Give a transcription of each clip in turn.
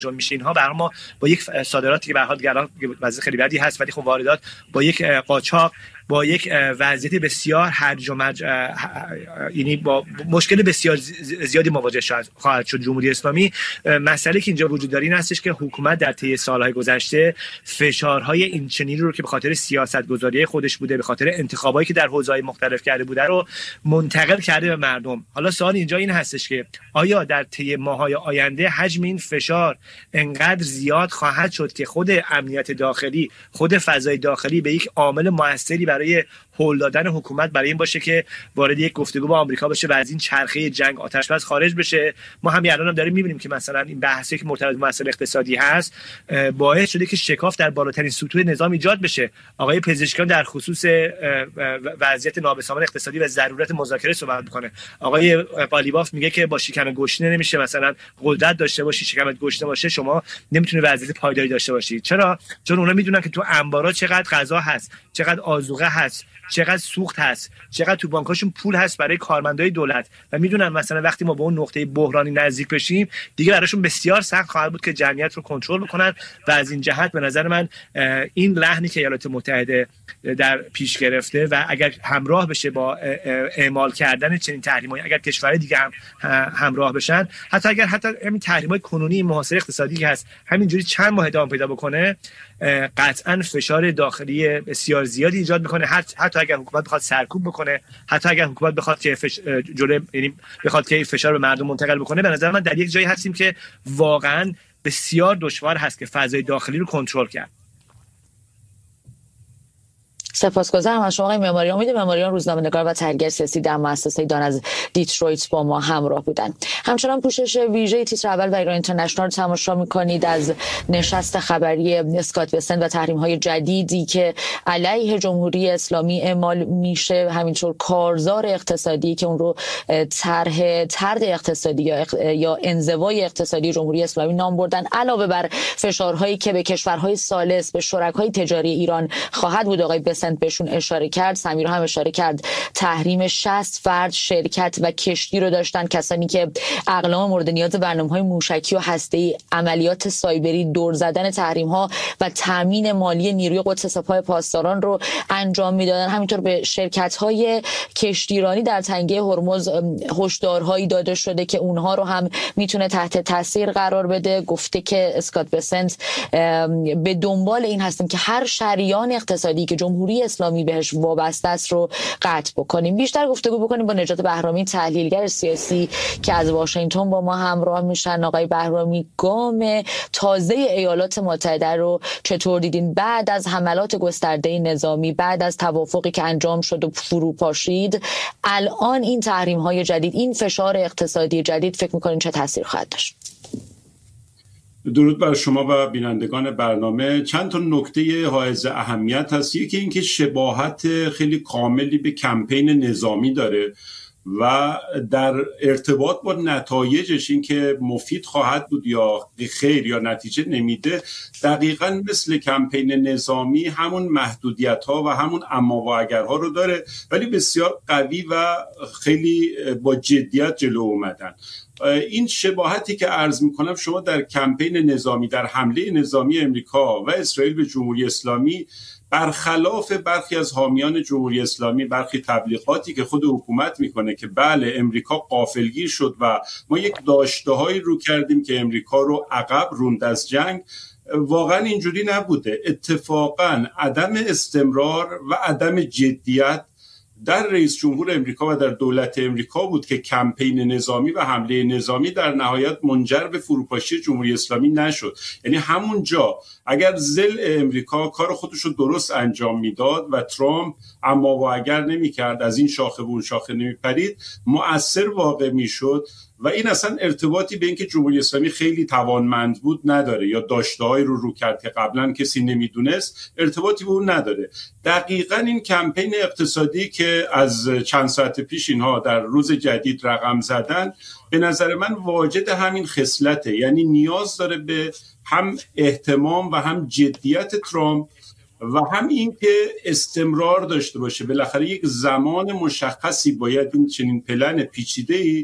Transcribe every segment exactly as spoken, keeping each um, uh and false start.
میشه اینها برای ما با یک صادراتی که به هر حال گران وضع خیلی بدی هست، ولی خب واردات با یک قاچاق، با یک وضعیت بسیار هرج و مرج، یعنی با مشکل بسیار زیادی مواجه خواهد شد جمهوری اسلامی. مسئله که اینجا وجود داره این هستش که حکومت در طی سالهای گذشته فشارهای این چنینی رو که به خاطر سیاست‌گذاری خودش بوده، به خاطر انتخابایی که در حوزه‌های مختلف کرده بوده رو منتقل کرده به مردم. حالا سوال اینجا این هستش که آیا در طی ماه‌های آینده حجم این فشار انقدر زیاد خواهد شد که خود امنیت داخلی، خود فضای داخلی به یک عامل موثری برای هول دادن حکومت برای این باشه که وارد یک گفتگو با آمریکا بشه و از این چرخه جنگ آتش‌بس خارج بشه؟ ما همین الان هم داریم می‌بینیم که مثلا این بحثی که مرتبط با مسائل اقتصادی هست باعث شده که شکاف در بالاترین سطوح نظام ایجاد بشه. آقای پزشکیان در خصوص وضعیت نابسامان اقتصادی و ضرورت مذاکره صحبت می‌کنه. آقای قالیباف میگه که با شکم گشنه نمیشه مثلا قدرت داشته باشی، شکمت گشنه باشه شما نمیتونی وضعیت پایداری داشته باشی. چرا؟ چون اونا میدونن که تو انبارا چقدر غذا هست، چقدر آذوقه هست، چقدر سوخت هست، چقدر تو بانکاشون پول هست برای کارمندای دولت و میدونن مثلا وقتی ما به اون نقطه بحرانی نزدیک بشیم دیگه براشون بسیار سخت خواهد بود که جمعیت رو کنترل بکنن و از این جهت به نظر من این لحنی که ایالات متحده در پیش گرفته و اگر همراه بشه با اعمال کردن چنین تحریمایی، اگر کشورهای دیگه هم همراه بشن، حتی اگر حتی همین تحریم‌های کنونی محاصره اقتصادی که هست همینجوری چند ماه ادامه پیدا بکنه، قطعا فشار داخلی بسیار زیادی ایجاد میکنه. حتی اگر حکومت بخواد سرکوب بکنه، حتی اگر حکومت بخواد که فش... جلوی یعنی بخواد که فشار به مردم منتقل بکنه، به نظر من در یک جایی هستیم که واقعا بسیار دشوار هست که فضای داخلی رو کنترل کرد. سپاسگزارم از شما آقای معماری. امید معماریان، روزنامه‌نگار و تحلیلگر سیاسی در مؤسسه دان از دیترویت با ما همراه بودند. همچنان پوشش ویژه تیتر اول و ایران اینترنشنال تماشا می‌کنید از نشست خبری اسکات بسنت و تحریم‌های جدیدی که علیه جمهوری اسلامی اعمال میشه، همینطور کارزار اقتصادی که اون رو طرح طرد اقتصادی یا, اق... یا انزوای اقتصادی جمهوری اسلامی نام بردن، علاوه بر فشارهایی که به کشورهای ثالث، به شرکای تجاری ایران خواهد بود. آقای بسنت بهشون اشاره کرد، سمیر هم اشاره کرد، تحریم شصت فرد شرکت و کشتی رو داشتن، کسانی که اقلام مورد نیاز برنامه‌های موشکی و هسته‌ای، عملیات سایبری، دور زدن تحریم‌ها و تامین مالی نیروی قدس سپاه پاسداران رو انجام میدادن. همینطور به شرکت‌های کشتیرانی در تنگه هرمز هشدارهایی داده شده که اونها رو هم میتونه تحت تاثیر قرار بده. گفته که اسکات بسنت به دنبال این هستیم که هر شریان اقتصادی که جمهوری اسلامی بهش وابسته است رو قطع بکنیم. بیشتر گفتگو بکنیم با نجات بهرامی، تحلیلگر سیاسی که از واشنگتن با ما همراه میشن. آقای بهرامی، گام تازه ایالات متحده رو چطور دیدین بعد از حملات گسترده نظامی، بعد از توافقی که انجام شد و فروپاشید؟ الان این تحریم های جدید، این فشار اقتصادی جدید، فکر میکنین چه تاثیر خواهد داشت؟ درود بر شما و بینندگان برنامه. چند تا نکته حائز اهمیت هست. یکی اینکه شباهت خیلی کاملی به کمپین نظامی داره و در ارتباط با نتایجش، این که مفید خواهد بود یا خیر یا نتیجه نمیده، دقیقاً مثل کمپین نظامی همون محدودیت ها و همون اما و اگرها رو داره، ولی بسیار قوی و خیلی با جدیت جلو اومدن. این شباهتی که عرض میکنم، شما در کمپین نظامی، در حمله نظامی امریکا و اسرائیل به جمهوری اسلامی، برخلاف برخی از حامیان جمهوری اسلامی، برخی تبلیغاتی که خود حکومت میکنه که بله امریکا غافلگیر شد و ما یک داشته‌هایی رو کردیم که امریکا رو عقب روند از جنگ، واقعا اینجوری نبوده. اتفاقا عدم استمرار و عدم جدیت در رئیس جمهور امریکا و در دولت امریکا بود که کمپین نظامی و حمله نظامی در نهایت منجر به فروپاشی جمهوری اسلامی نشد. یعنی همونجا اگر ضلع امریکا کار خودش رو درست انجام میداد و ترامپ اما و اگر نمی‌کرد، از این شاخه به اون شاخه نمی‌پرید، مؤثر واقع میشد. و این اصلا ارتباطی به اینکه جمهوری اسلامی خیلی توانمند بود نداره یا داشته‌هایی رو رو کرد که قبلا کسی نمیدونست، ارتباطی به اون نداره. دقیقاً این کمپین اقتصادی که از چند ساعت پیش اینها در روز جدید رقم زدن، به نظر من واجد همین خصلته. یعنی نیاز داره به هم اهتمام و هم جدیت ترامپ و هم این که استمرار داشته باشه. بالاخره یک زمان مشخصی باید این چنین پلن پیچیده‌ای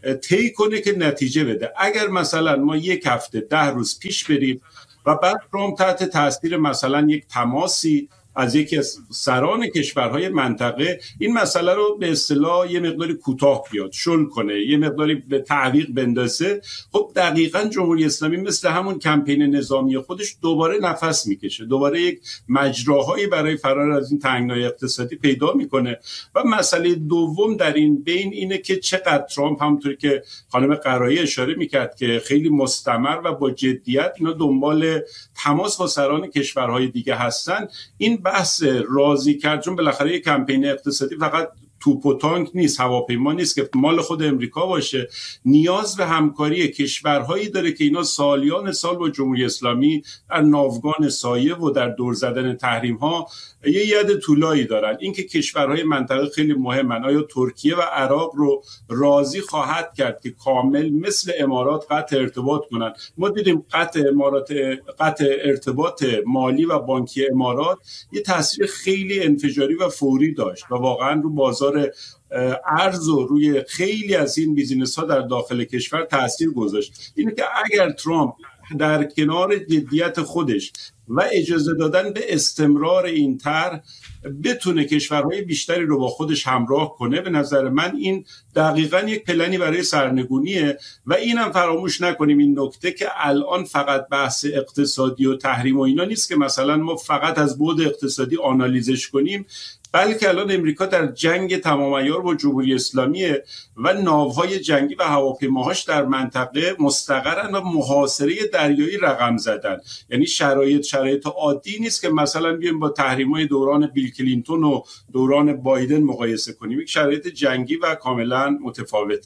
طی کنه که نتیجه بده. اگر مثلا ما یک هفته ده روز پیش بریم و بعد ترامپ تحت تاثیر مثلا یک تماسی از یکی از سران کشورهای منطقه این مسئله رو به اصطلاح یه مقداری کوتاه بیاد، شل کنه، یه مقداری به تعویق بندازه، خب دقیقاً جمهوری اسلامی مثل همون کمپین نظامی خودش دوباره نفس میکشه، دوباره یک مجراهایی برای فرار از این تنگنای اقتصادی پیدا میکنه. و مسئله دوم در این بین اینه که چقدر ترامپ، همونطوری که خانم قرایی اشاره میکرد که خیلی مستمر و با جدیت اینا دنبال تماس با سران کشورهای دیگه هستن. این بحث راضی کرد، چون بالاخره یک کمپین اقتصادی فقط توپ و تانک نیست، هواپیما نیست که مال خود امریکا باشه، نیاز به همکاری کشورهایی داره که اینا سالیان سال با جمهوری اسلامی در ناوگان سایه و در دور زدن تحریم ها یه ید طولایی دارن. اینکه کشورهای منطقه خیلی مهمن، آیا ترکیه و عراق رو راضی خواهد کرد که کامل مثل امارات قطع ارتباط کنن؟ ما دیدیم قطع امارات قطع ارتباط مالی و بانکی امارات یه تاثیر خیلی انفجاری و فوری داشت و واقعا رو بازار ارز و روی خیلی از این بیزینس ها در داخل کشور تاثیر گذاشت. اینه که اگر ترامپ در کنار جدیت خودش و اجازه دادن به استمرار این طرح بتونه کشورهای بیشتری رو با خودش همراه کنه، به نظر من این دقیقاً یک پلنی برای سرنگونیه. و اینم فراموش نکنیم این نکته که الان فقط بحث اقتصادی و تحریم و اینا نیست که مثلا ما فقط از بعد اقتصادی آنالیزش کنیم، بلکه الان امریکا در جنگ تمام عیار با جمهوری اسلامی و ناوهای جنگی و هواپیماهاش در منطقه مستقرن و محاصره دریایی رقم زدن. یعنی شرایط شرایط عادی نیست که مثلا بیایم با تحریم‌های دوران بیل کلینتون و دوران بایدن مقایسه کنیم، یک شرایط جنگی و کاملا متفاوته.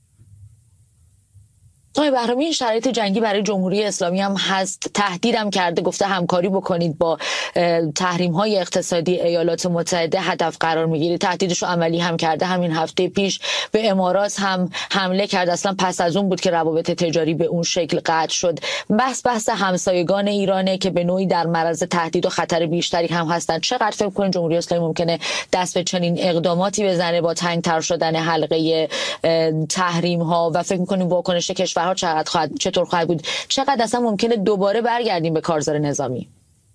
آقای بهرامی، این شرایط جنگی برای جمهوری اسلامی هم هست، تهدیدم کرده، گفته همکاری بکنید با تحریم‌های اقتصادی ایالات متحده هدف قرار میگیرید. تهدیدش رو عملی هم کرده. همین هفته پیش به امارات هم حمله کرد، اصلا پس از اون بود که روابط تجاری به اون شکل قطع شد. بحث بحث همسایگان ایرانه که به نوعی در معرض تهدید و خطر بیشتری هم هستند. چقدر فکر کنید جمهوری اسلامی ممکنه دست به چنین اقداماتی بزنه با تنگ‌تر شدن حلقه تحریم‌ها و فکر می‌کنید واکنش کشور ها چقدر خواهد چطور خواهد بود؟ چقدر اصلا ممکنه دوباره برگردیم به کارزار نظامی؟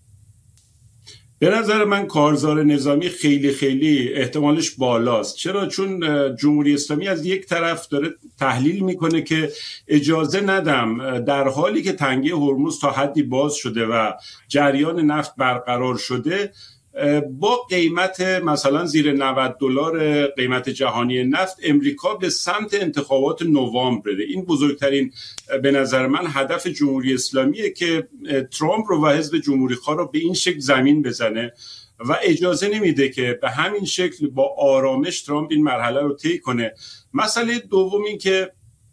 به نظر من کارزار نظامی خیلی خیلی احتمالش بالاست. چرا؟ چون جمهوری اسلامی از یک طرف داره تحلیل میکنه که اجازه ندم در حالی که تنگه هرمز تا حدی باز شده و جریان نفت برقرار شده، با قیمت مثلا زیر نود دلار قیمت جهانی نفت امریکا به سمت انتخابات نوامبر بره. این بزرگترین به نظر من هدف جمهوری اسلامیه که ترامپ رو و حزب جمهوری خواه رو به این شکل زمین بزنه و اجازه نمیده که به همین شکل با آرامش ترامپ این مرحله رو طی کنه. مسئله دوم این که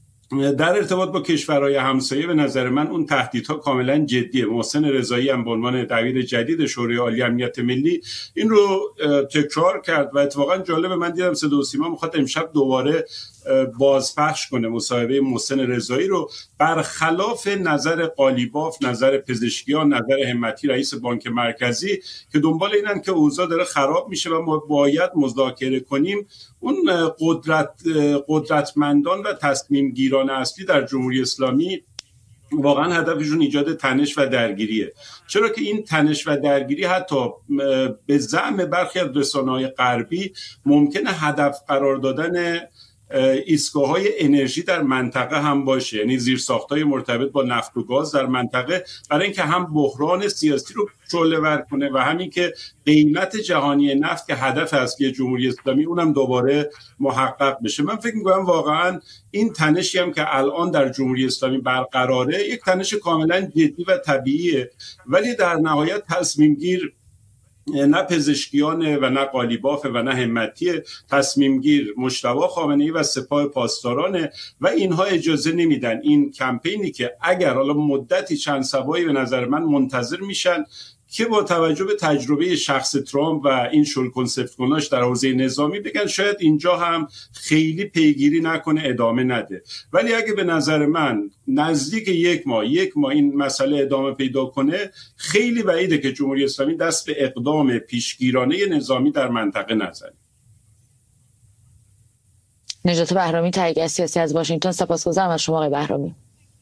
در ارتباط با کشورهای همسایه به نظر من اون تهدیدها کاملا جدیه. محسن رضایی هم به عنوان دبیر جدید شورای عالی امنیت ملی این رو تکرار کرد و اتفاقا جالبه، من دیدم صدا و سیما میخواد امشب دوباره بازپخش کنه مصاحبه محسن رضایی رو، برخلاف نظر قالیباف، نظر پزشکیان، نظر همتی رئیس بانک مرکزی که دنبال اینن که اوضاع داره خراب میشه و ما باید مذاکره کنیم. اون قدرت قدرتمندان و تصمیم گیران اصلی در جمهوری اسلامی واقعا هدفشون ایجاد تنش و درگیریه. چرا که این تنش و درگیری حتی به زعم برخی از رسانه‌های غربی ممکنه هدف قرار دادن ایستگاه‌های انرژی در منطقه هم باشه، یعنی زیرساخت‌های مرتبط با نفت و گاز در منطقه، برای اینکه هم بحران سیاسی رو شعله‌ور کنه و همین که قیمت جهانی نفت که هدف اصلی جمهوری اسلامی اونم دوباره محقق بشه. من فکر می‌کنم واقعاً این تنشی هم که الان در جمهوری اسلامی برقراره یک تنش کاملاً جدی و طبیعیه، ولی در نهایت تصمیم گیر نه پزشکیانه و نه قالیبافه و نه همتی، تصمیم گیر مجتبی خامنه‌ای و سپاه پاسدارانه و اینها اجازه نمیدن این کمپینی که اگر حالا مدتی چند سبایی به نظر من منتظر میشن که با توجه به تجربه شخص ترامپ و این شل کنسپت کناش در حوزه نظامی بگن شاید اینجا هم خیلی پیگیری نکنه، ادامه نده. ولی اگه به نظر من نزدیک یک ماه یک ماه این مسئله ادامه پیدا کنه، خیلی بعیده که جمهوری اسلامی دست به اقدام پیشگیرانه نظامی در منطقه نزنه. نجات بهرامی، تحقیقات سیاسی از واشنگتن. سپاسگزارم از شما آقای بهرامی.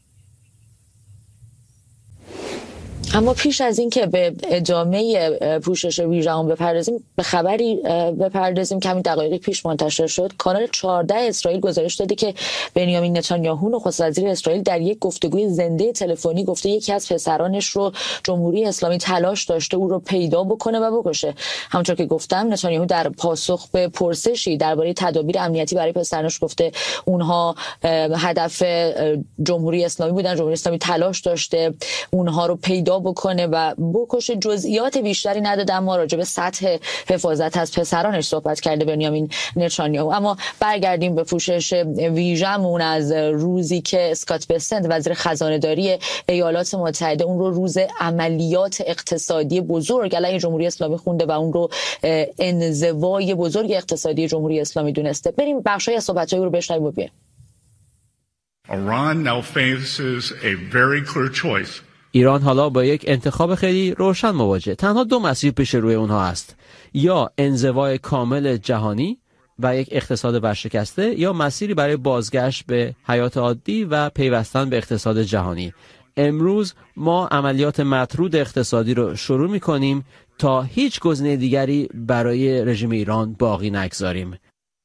اما پیش از این که به ادامه پوشش ویژه‌ام بپردازیم، به خبری بپردازیم که همین دقایق پیش منتشر شد. کانال چهارده اسرائیل گزارش داده که بنیامین نتانیاهو نخست وزیر اسرائیل در یک گفتگوی زنده تلفنی گفته یکی از پسرانش رو جمهوری اسلامی تلاش داشته او رو پیدا بکنه و بکشه. همونطور که گفتم، نتانیاهو در پاسخ به پرسشی درباره تدابیر امنیتی برای پسرانش گفته اونها هدف جمهوری اسلامی بودن، جمهوری اسلامی تلاش داشته اونها رو پیدا بکنه و بکشه. جزئیات بیشتری نداده، اما راجع به سطح حفاظت از پسرانش صحبت کرده بنیامین نتانیاهو. اما برگردیم به پوشش ویژه‌مون از روزی که اسکات بسنت وزیر خزانه‌داری ایالات متحده اون رو روز عملیات اقتصادی بزرگ علیه جمهوری اسلامی خونده و اون رو انزوای بزرگ اقتصادی جمهوری اسلامی دونسته. بریم بخشای از صحبت‌های او رو بشنویم و بیایم. Iran now faces a very clear choice. ایران حالا با یک انتخاب خیلی روشن مواجه. تنها دو مسیر پیش روی اونها است: یا انزوای کامل جهانی و یک اقتصاد ورشکسته، یا مسیری برای بازگشت به حیات عادی و پیوستن به اقتصاد جهانی. امروز ما عملیات مطرود اقتصادی رو شروع می‌کنیم تا هیچ گزینه دیگری برای رژیم ایران باقی نگذاریم.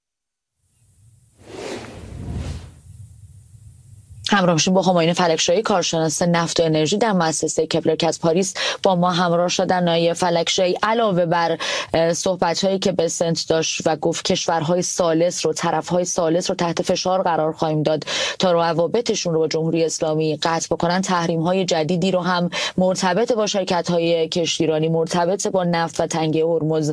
همراه باشیم با همایون فلکشاهی، کارشناس نفت و انرژی در مؤسسه کپلر که از پاریس با ما همراه شدن. آقای فلکشاهی، علاوه بر صحبت‌هایی که بسنت داشت و گفت کشورهای ثالث رو، طرف‌های ثالث رو تحت فشار قرار خواهیم داد تا روابطشون رو با جمهوری اسلامی قطع بکنن، تحریم‌های جدیدی رو هم مرتبط با شرکت‌های کشتیرانی، مرتبط با نفت و تنگه هرمز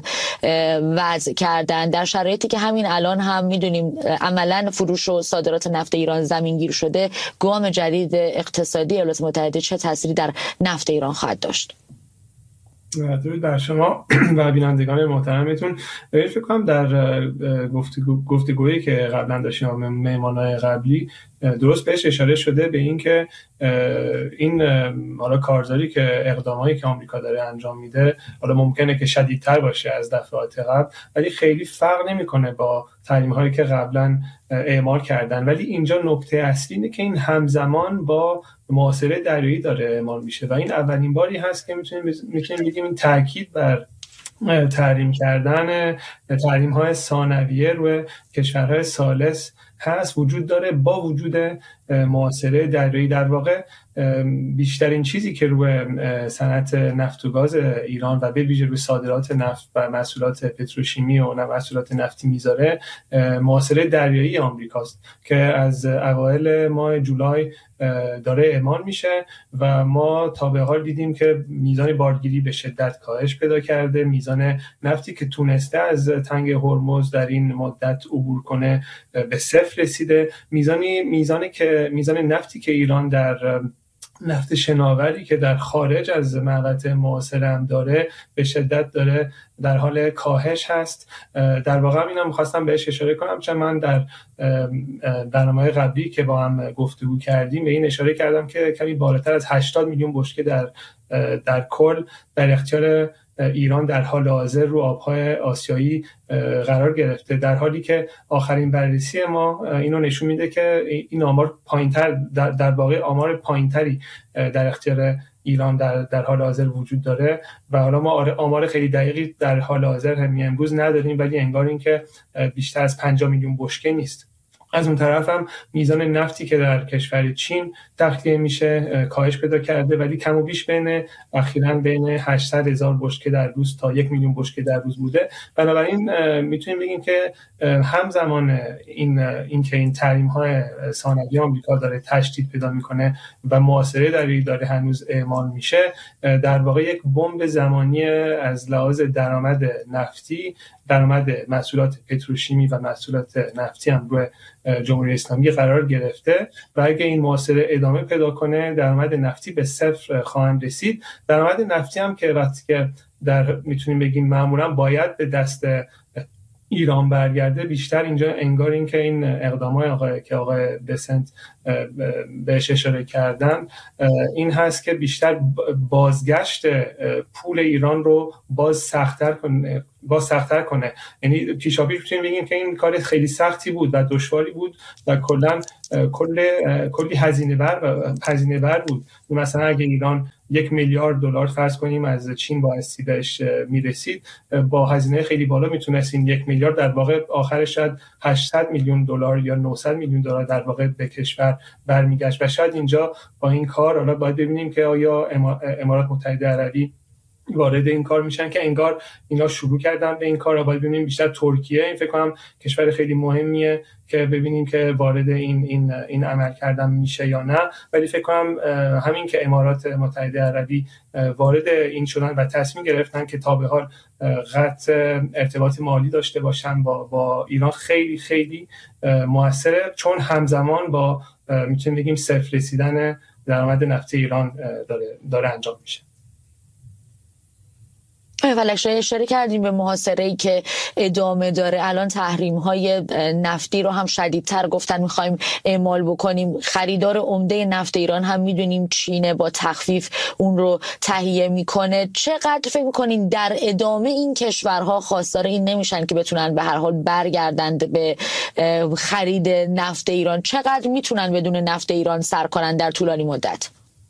وضع کردن، در شرایطی که همین الان هم می‌دونیم عملاً فروش و صادرات نفت ایران زمینگیر شده. گام جدید اقتصادی ایالات متحده چه تأثیری در نفت ایران خواهد داشت؟ درود بر شما و بینندگان محترمتون. فکر کنم در گفتگو گفتگویی که قبلا داشتیم با مهمانای قبلی درست بهش اشاره شده به این که این حالا کارزاری که اقدامایی که آمریکا داره انجام میده حالا ممکنه که شدیدتر باشه از دفعات قبل، ولی خیلی فرق نمیکنه با تحریم‌هایی که قبلا اعمال کردن. ولی اینجا نکته اصلی اینه که این همزمان با محاصره دریایی داره اعمال میشه و این اولین باری هست که میتونیم میتونیم بگیم این تاکید بر تحریم کردن تحریم‌های ثانویه روی کشورهای ثالث هست وجود داره. با وجود محاصره دریایی در واقع بیشترین چیزی که روی صنعت نفت و گاز ایران و به ویژه روی صادرات نفت و محصولات پتروشیمی و محصولات نفتی میذاره محاصره دریایی آمریکاست که از اوایل ماه جولای داره اعمال میشه و ما تا به حال دیدیم که میزان بارگیری به شدت کاهش پیدا کرده. میزان نفتی که تونسته از تنگ هرمز در این مدت عبور کنه به صفر رسیده. میزانی میزانی که میزان نفتی که ایران در نفت شناوری که در خارج از مقاطع معاصره هم داره به شدت داره در حال کاهش هست. در واقع اینم می‌خواستم بهش اشاره کنم چون من در برنامه قبلی که با هم گفتگو کردیم به این اشاره کردم که کمی بالاتر از هشتاد میلیون بشکه در در کل در اختیار ایران در حال حاضر رو آبهای آسیایی قرار گرفته، در حالی که آخرین بررسی ما اینو نشون میده که این آمار پایینتر در, در واقع آمار پایینتری در اختیار ایران در, در حال حاضر وجود داره و حالا ما آمار خیلی دقیقی در حال حاضر همین امروز نداریم، ولی انگار این که بیشتر از پنجاه میلیون بشکه نیست. از اون طرف هم میزان نفتی که در کشور چین تخلیه میشه کاهش پیدا کرده، ولی کم و بیش بین اخیراً بین هشتصد هزار بشکه در روز تا یک میلیون بشکه در روز بوده. بنابراین میتونیم بگیم که همزمان این این که این تحریم‌های ثانویه آمریکا داره تشدید پیدا میکنه و محاصره دریایی داره هنوز اعمال میشه، در واقع یک بمب زمانی از لحاظ درآمد نفتی، درآمد محصولات پتروشیمی و محصولات نفتی هم روی جمهوری اسلامی قرار گرفته و اگه این محاصره ادامه پیدا کنه درآمد نفتی به صفر خواهند رسید. درآمد نفتی هم که وقتی که در میتونیم بگیم معمولا باید به دست ایران برگرده بیشتر اینجا انگار این که این اقدامای آقای که آقای بسنت بهش اشاره کردن این هست که بیشتر بازگشت پول ایران رو باز سخت‌تر کنه باز سخت‌تر کنه. یعنی پیشاپیش میتونیم بگیم که این کار خیلی سختی بود و دشواری بود و کلا کل کلی هزینه بر هزینه بر بود. مثلا اگه ایران یک میلیارد دلار فرض کنیم از چین بایستی بهش میرسید، با هزینه خیلی بالا میتونستیم یک میلیارد در واقع آخرش شاید هشتصد میلیون دلار یا نهصد میلیون دلار در واقع به کشور برمیگشت. و شاید اینجا با این کار حالا باید ببینیم که آیا امارات متحده عربی وارد این کار میشن که انگار اینا شروع کردن به این کار. باید ببینیم بیشتر ترکیه این فکر کنم کشور خیلی مهمیه که ببینیم که وارد این این این عمل کردن میشه یا نه. ولی فکر کنم همین که امارات متحده عربی وارد این شدن و تصمیم گرفتن که تا به حال قطع ارتباط مالی داشته باشن با با ایران خیلی خیلی موثره، چون همزمان با میتونیم بگیم صفر رسیدن درآمد نفتی ایران داره داره انجام میشه. فلک‌شاه اشاره کردیم به محاصره‌ای که ادامه داره. الان تحریم‌های نفتی رو هم شدیدتر گفتن می‌خوایم اعمال بکنیم. خریدار عمده نفت ایران هم می‌دونیم چینه، با تخفیف اون رو تهیه می‌کنه. چقدر فکر می‌کنین در ادامه این کشورها خواستار این نمیشن که بتونن به هر حال برگردند به خرید نفت ایران؟ چقدر میتونن بدون نفت ایران سر کنن در طولانی مدت؟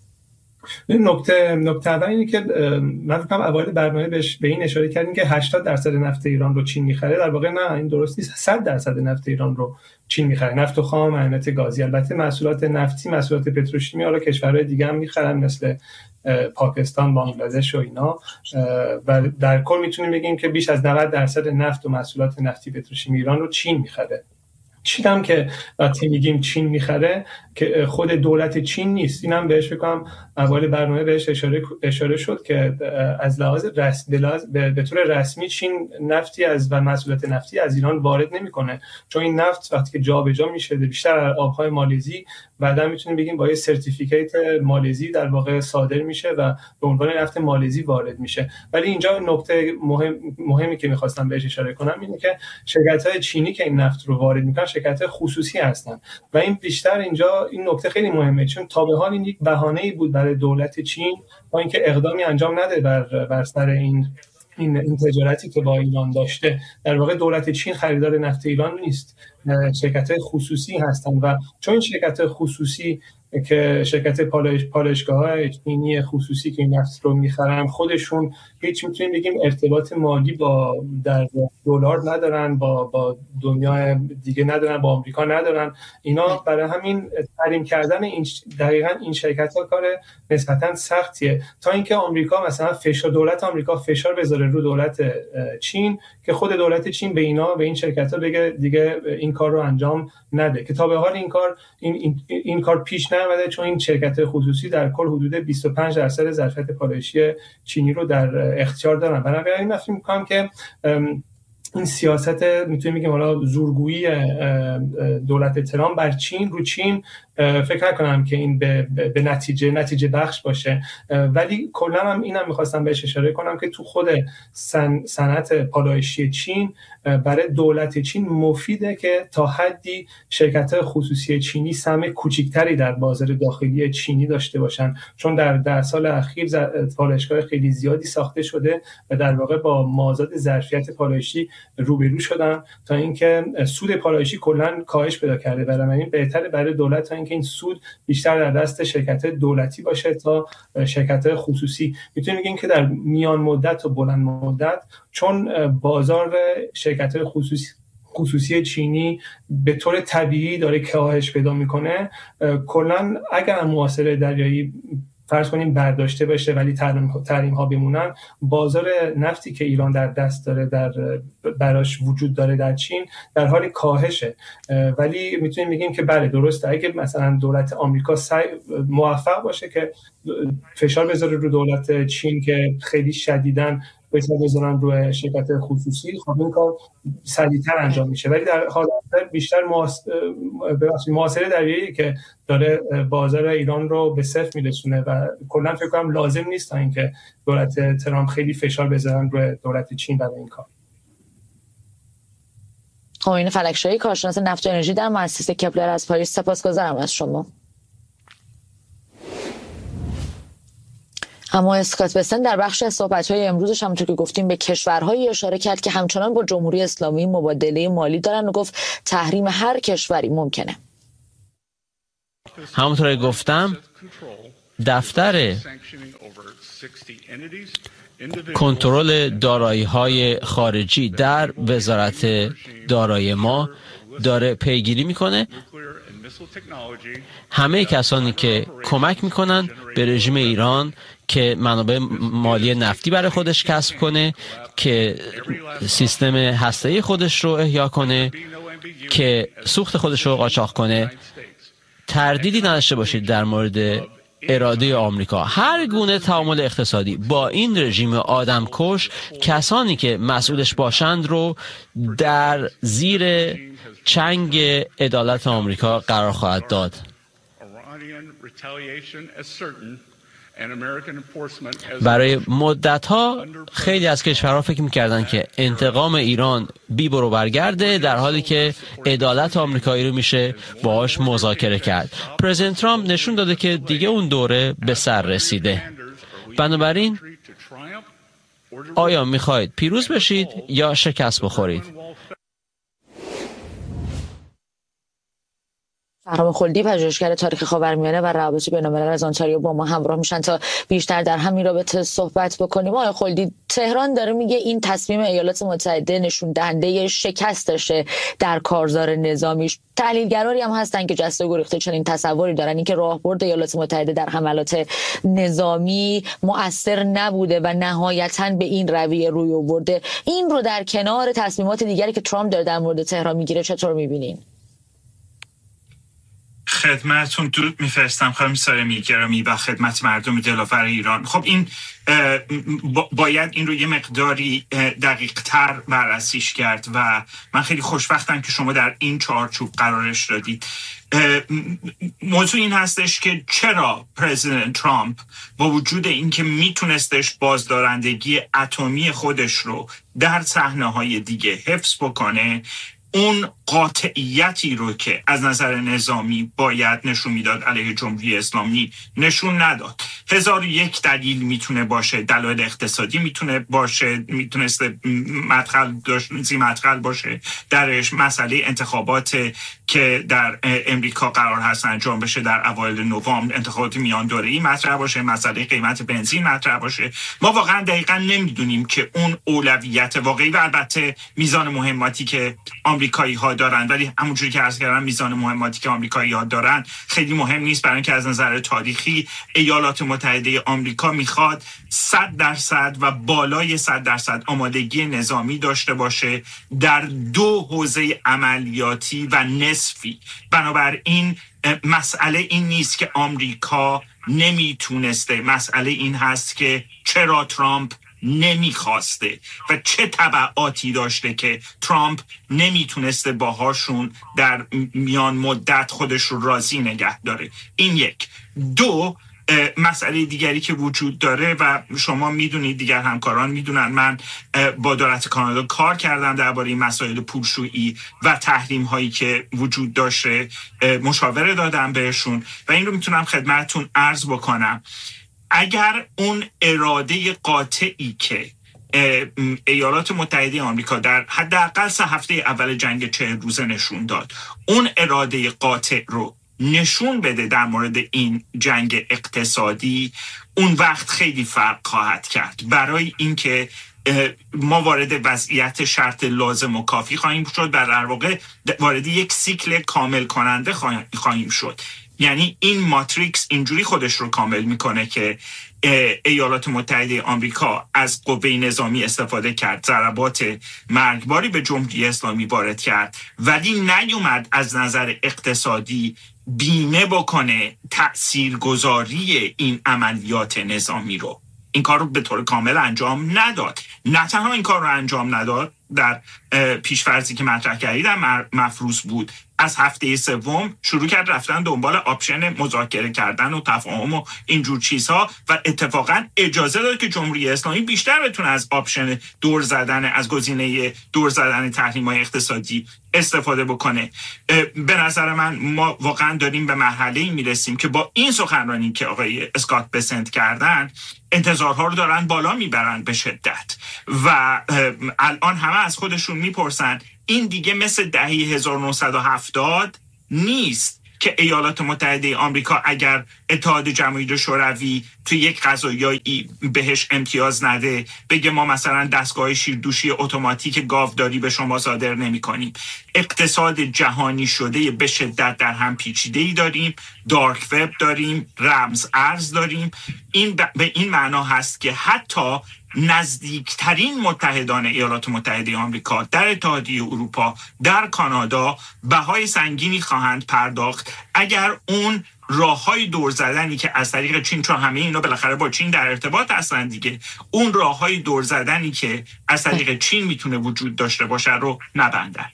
این نکته نکته اول اینه که من فکر کنم اوایل برنامه بهش به این اشاره کردیم که هشتاد درصد نفت ایران رو چین میخره. در واقع نه، این درست نیست. صد درصد نفت ایران رو چین میخره، نفت خام، معدنیات گازی. البته محصولات نفتی، محصولات پتروشیمی حالا کشورهای دیگه هم میخرن مثل پاکستان، بانگلادش و اینا. و در کل میتونیم بگیم که بیش از نود درصد نفت و محصولات نفتی پتروشیمی ایران رو چین میخره. چین هم که وقتی میگیم چین میخره که خود دولت چین نیست. اینم بهش بگم اول برنامه بهش اشاره اشاره شد که از لحاظ رسمی به طور رسمی چین نفتی از و محصولات نفتی از ایران وارد نمیکنه، چون این نفت وقتی که جابجا میشه بیشتر از آبهای مالزی، بعدا میتونیم بگیم با یه سرتیفیکیت مالزی در واقع صادر میشه و به عنوان نفت مالزی وارد میشه. ولی اینجا نکته مهم مهمی که میخواستم بهش اشاره کنم اینه که شرکت‌های چینی که این نفت رو وارد میکنن شرکت‌های خصوصی هستن و این بیشتر اینجا این نکته خیلی مهمه، چون تا به حال این یک بهانه‌ای بود برای دولت چین با اینکه اقدامی انجام نده بر بر سر این این این تجارتی که با ایران داشته. در واقع دولت چین خریدار نفت ایران نیست، شرکت‌های خصوصی هستن و چون این شرکت‌های خصوصی که شرکت پالایش پالایشگاه‌های چینی خصوصی که این نفت رو می‌خرن خودشون هیچ میتونیم بگیم ارتباط مالی با در دلار ندارن، با با دنیا دیگه ندارن، با آمریکا ندارن. اینا برای همین تحریم کردن این دقیقاً این شرکت‌ها کار نسبتاً سختیه، تا اینکه آمریکا مثلا فشار دولت آمریکا فشار بذاره رو دولت چین که خود دولت چین به اینا به این شرکت‌ها بگه دیگه این کار رو انجام نده، که تا به حال این کار این این, این کار پیش نیامده، چون این شرکت خصوصی در کل حدود بیست و پنج درصد ظرفیت پالایشی چینی رو در اختیار دارن. بنابراین من فکر می‌کنم که این سیاست میتونیم بگیم حالا زورگویی دولت ترامپ بر چین رو چین فکر نکنم که این به, به نتیجه نتیجه بخش باشه. ولی کلا هم اینم می‌خواستم بهش اشاره کنم که تو خود سن، صنعت پالایشی چین برای دولت چین مفیده که تا حدی شرکت‌های خصوصی چینی سهم کوچکتری در بازار داخلی چینی داشته باشن، چون در در سال اخیر پالایشگاه خیلی زیادی ساخته شده و در واقع با مازاد ظرفیت پالایشی روبرو شدن، تا اینکه سود پالایشی کلا کاهش پیدا کرده. برای این بهتره برای دولت تا اینکه این سود بیشتر در دست شرکت‌های دولتی باشه تا شرکت‌های خصوصی. میتونیم بگیم که در میان مدت و بلند مدت چون بازار شرکت‌های خصوصی خصوصی چینی به طور طبیعی داره کاهش پیدا میکنه، کلا اگر محاصره دریایی فرض کنیم برداشته بشه ولی تحریم ها بمونن، بازار نفتی که ایران در دست داره در براش وجود داره در چین در حال کاهشه. ولی میتونیم بگیم که بله درسته اگه مثلا دولت آمریکا موفق باشه که فشار بذاره رو دولت چین که خیلی شدیداً فشار بذارن روی شرکت خصوصی، خب این کار سریعتر انجام میشه. ولی در حال بیشتر محاصره دریایی که داره بازار ایران رو به صفر میرسونه و کلا فکر کنم لازم نیست تا اینکه دولت ترامپ خیلی فشار بذارن روی دولت چین برای این کار. خامنه‌ای فلکشاهی، کارشناس نفت و انرژی در مؤسسه کپلر از پاریس، سپاسگزارم از شما. اما اسکات بسن در بخش از صحبت‌های امروزش همونطور که گفتیم به کشورهایی اشاره کرد که همچنان با جمهوری اسلامی مبادله مالی دارن و گفت تحریم هر کشوری ممکنه. همونطور که گفتم دفتر کنترل دارایی‌های خارجی در وزارت دارایی ما داره پیگیری میکنه همه کسانی که کمک میکنن به رژیم ایران که منابع مالی نفتی برای خودش کسب کنه، که سیستم هسته‌ای خودش رو احیا کنه، که سوخت خودش رو قاچاق کنه، تردیدی نداشته باشید در مورد اراده آمریکا. هر گونه تعامل اقتصادی با این رژیم آدمکش، کسانی که مسئولش باشند رو در زیر چنگ عدالت آمریکا قرار خواهد داد. برای مدت‌ها خیلی از کشورها فکر می‌کردن که انتقام ایران بی برو برگرده، در حالی که عدالت آمریکایی رو میشه باهاش مذاکره کرد. پرزیدنت ترامپ نشون داده که دیگه اون دوره به سر رسیده. بنابراین آیا می‌خواید پیروز بشید یا شکست بخورید؟ فرهام خلدی، پژوهشگر تاریخ خاورمیانه و روابط بین‌الملل از آنتاریو با ما همراه میشن تا بیشتر در همین رابطه صحبت بکنیم. آقای خلدی، تهران داره میگه این تصمیم ایالات متحده نشون دهنده شکستشه در کارزار نظامیش. تحلیلگرایی هم هستن که جسته و گریخته چنین تصوری دارن، اینکه راهبرد ایالات متحده در حملات نظامی مؤثر نبوده و نهایتاً به این رویه روی آورده. این رو در کنار تصمیمات دیگری که ترامپ داره در مورد تهران میگیره چطور میبینین؟ خدمتتون درود میفرستم خانم سارمی گرامی و خدمت مردم دلاور ایران. خب این باید این رو یه مقداری دقیق تر بررسیش کرد و من خیلی خوشبختم که شما در این چارچوب قرارش دادید. موضوع این هستش که چرا پرزیدنت ترامپ با وجود اینکه میتونستش بازدارندگی اتمی خودش رو در صحنه‌های دیگه حفظ بکنه، اون قاطعیتی رو که از نظر نظامی باید نشون میداد علیه جمهوری اسلامی نشون نداد. هزار و یک دلیل میتونه باشه، دلایل اقتصادی میتونه باشه، میتونسته مدخل داشتی مدخل باشه درش، مسئله انتخابات که در امریکا قرار هست انجام بشه در اوایل نوامبر، انتخابات میان دوره‌ای مطرح باشه، مسئله قیمت بنزین مطرح باشه. ما واقعا دقیقاً نمیدونیم که اون اولویت واقعی و البته میزان مهماتی که آمریکایی ها دارن، ولی همونجوری که عرض کردم میزان مهماتی که آمریکایی ها دارن خیلی مهم نیست، برای اینکه از نظر تاریخی ایالات متحده آمریکا میخواد صد درصد و بالای صد درصد آمادگی نظامی داشته باشه در دو حوزه عملیاتی و نصفی. بنابراین مسئله این نیست که آمریکا نمیتونسته، مسئله این هست که چرا ترامپ نمیخواسته و چه تبعاتی داشته که ترامپ نمیتونسته باهاشون در میان مدت خودش رو راضی نگه داره. این یک. دو، مسئله دیگری که وجود داره و شما میدونید، دیگر همکاران میدونن، من با دولت کانادا کار کردم درباره مسائل پولشویی و تحریم هایی که وجود داشته، مشاوره دادم بهشون و این رو میتونم خدمتتون عرض بکنم. اگر اون اراده قاطعی که ایالات متحده آمریکا در حداقل سه هفته اول جنگ چهل روزه نشون داد، اون اراده قاطع رو نشون بده در مورد این جنگ اقتصادی، اون وقت خیلی فرق خواهد کرد، برای اینکه ما وارد وضعیت شرط لازم و کافی خواهیم شد و در واقع وارد یک سیکل کامل کننده خواهیم شد. یعنی این ماتریکس اینجوری خودش رو کامل میکنه که ایالات متحده آمریکا از قوه نظامی استفاده کرد، ضربات مرگباری به جمهوری اسلامی وارد کرد، ولی نیومد از نظر اقتصادی بیمه بکنه تأثیرگذاری این عملیات نظامی رو. این کار رو به طور کامل انجام نداد. نه تنها این کار رو انجام نداد، در پیشفرضی که مطرح کردید مفروض بود از هفته سوم شروع کرد رفتن دنبال آپشن مذاکره کردن و تفاهم و اینجور چیزها و اتفاقا اجازه داد که جمهوری اسلامی بیشتر بتونه از آپشن دور زدن، از گزینه دور زدن تحریم‌های اقتصادی استفاده بکنه. به نظر من ما واقعا داریم به مرحله‌ای میرسیم که با این سخنرانی که آقای اسکات بسنت کردن انتظارها رو دارن بالا میبرن به شدت و الان همه از خودشون میپرسن این دیگه مثل دهه هزار و نهصد و هفتاد نیست که ایالات متحده آمریکا اگر اتحاد جماهیر شوروی توی یک قضایی بهش امتیاز نده بگه ما مثلا دستگاه شیردوشی اتوماتیک گاوداری به شما صادر نمی کنیم. اقتصاد جهانی شده به شدت در هم پیچیده‌ای داریم، دارک وب داریم، رمز ارز داریم. این به این معنا هست که حتی نزدیکترین متحدان ایالات متحده آمریکا در اتحادیه اروپا، در کانادا بهای سنگینی خواهند پرداخت اگر اون راههای دور زدنی که از طریق چین، چون همه اینا بالاخره با چین در ارتباط هستن دیگه، اون راههای دور زدنی که از طریق چین میتونه وجود داشته باشه رو نبندن.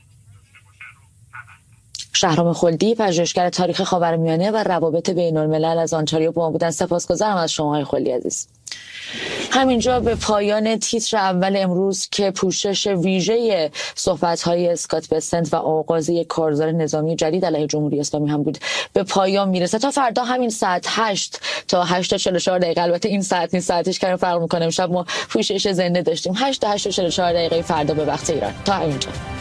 شهرام خلدی، پژوهشگر تاریخ خاورمیانه و روابط بین‌الملل از آنتاریو با ما بودن. سپاسگزارم از شما های خلدی عزیز. همینجا به پایان تیتر اول امروز که پوشش ویژه صحبت‌های اسکات بسنت و آغاز یک کارزار نظامی جدید علیه جمهوری اسلامی هم بود به پایان میرسه. تا فردا همین ساعت هشت تا هشت تا چهل و چهار دقیقه، البته این ساعت نیست، ساعتش کمی فرق می‌کنه، امشب ما پوشش زنده داشتیم. هشت تا هشت تا چهل و چهار دقیقه فردا به وقت ایران. تا همینجا.